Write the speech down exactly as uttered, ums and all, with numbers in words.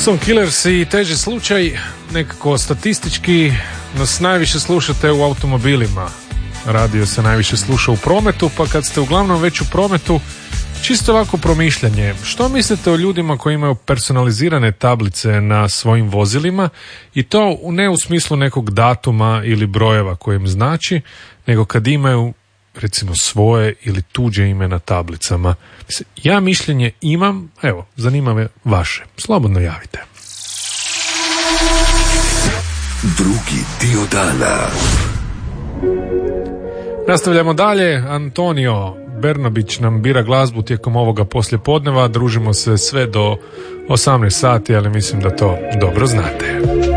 Stone Killers i Teži slučaj, nekako statistički nas najviše slušate u automobilima. Radio se najviše sluša u prometu, pa kad ste uglavnom već u prometu, čisto ovako promišljanje. Što mislite o ljudima koji imaju personalizirane tablice na svojim vozilima i to ne u smislu nekog datuma ili brojeva kojim znači, nego kad imaju recimo svoje ili tuđe ime na tablicama? Ja mišljenje imam, evo, zanima me vaše. Slobodno javite. Drugi dio dana. Nastavljamo dalje. Antonio Bernabić nam bira glazbu tijekom ovoga poslijepodneva. Družimo se sve do osamnaest sati, ali mislim da to dobro znate.